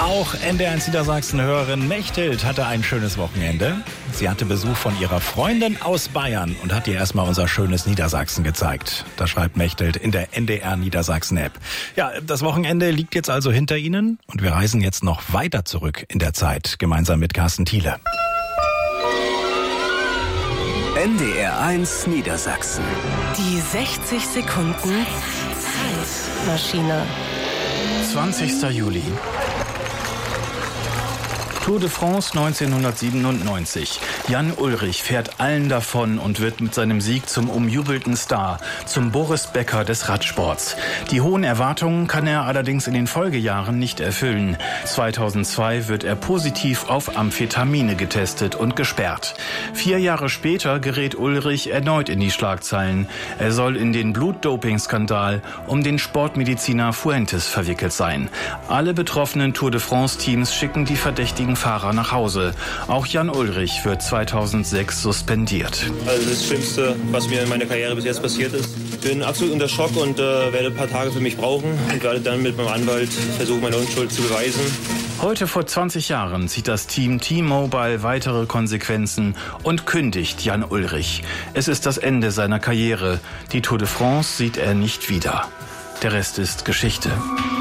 Auch NDR1 Niedersachsen-Hörerin Mechthild hatte ein schönes Wochenende. Sie hatte Besuch von ihrer Freundin aus Bayern und hat ihr erstmal unser schönes Niedersachsen gezeigt. Das schreibt Mechthild in der NDR Niedersachsen-App. Ja, das Wochenende liegt jetzt also hinter Ihnen und wir reisen jetzt noch weiter zurück in der Zeit, gemeinsam mit Carsten Thiele. NDR1 Niedersachsen. Die 60 Sekunden Zeitmaschine. 20. Juli. Tour de France 1997. Jan Ullrich fährt allen davon und wird mit seinem Sieg zum umjubelten Star, zum Boris Becker des Radsports. Die hohen Erwartungen kann er allerdings in den Folgejahren nicht erfüllen. 2002 wird er positiv auf Amphetamine getestet und gesperrt. 4 Jahre später gerät Ullrich erneut in die Schlagzeilen. Er soll in den Blutdoping-Skandal um den Sportmediziner Fuentes verwickelt sein. Alle betroffenen Tour de France-Teams schicken die verdächtigen Fahrer nach Hause. Auch Jan Ullrich wird 2006 suspendiert. Also das Schlimmste, was mir in meiner Karriere bis jetzt passiert ist. Ich bin absolut unter Schock und werde ein paar Tage für mich brauchen und werde dann mit meinem Anwalt versuchen, meine Unschuld zu beweisen. Heute vor 20 Jahren zieht das Team T-Mobile weitere Konsequenzen und kündigt Jan Ullrich. Es ist das Ende seiner Karriere. Die Tour de France sieht er nicht wieder. Der Rest ist Geschichte.